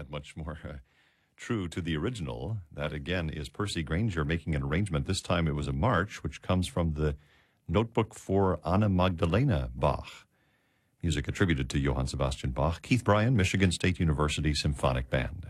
much more true to the original. That, again, is Percy Grainger making an arrangement. This time it was a march, which comes from the Notebook for Anna Magdalena Bach. Music attributed to Johann Sebastian Bach. Keith Bryan, Michigan State University Symphonic Band.